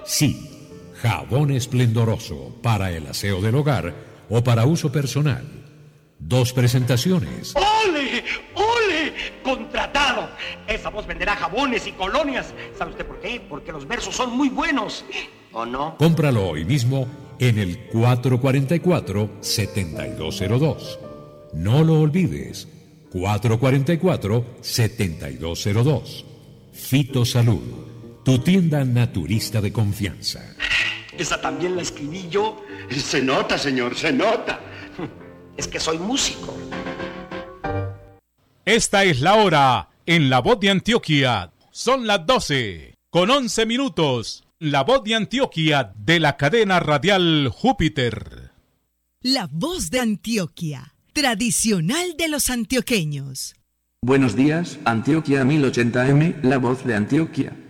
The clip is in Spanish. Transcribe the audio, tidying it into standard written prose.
Sí, jabón esplendoroso para el aseo del hogar o para uso personal. 2 presentaciones. ¡Ole! ¡Ole! ¡Contratado! Esa voz venderá jabones y colonias. ¿Sabe usted por qué? Porque los versos son muy buenos. ¿O no? Cómpralo hoy mismo en el 444-7202. No lo olvides. 444-7202. Fito Salud, tu tienda naturista de confianza. Esa también la escribí yo. Se nota, señor, se nota. Es que soy músico. Esta es la hora en La Voz de Antioquia. Son las 12:11. La Voz de Antioquia de la cadena radial Júpiter. La Voz de Antioquia, tradicional de los antioqueños. Buenos días, Antioquia 1080M, La Voz de Antioquia.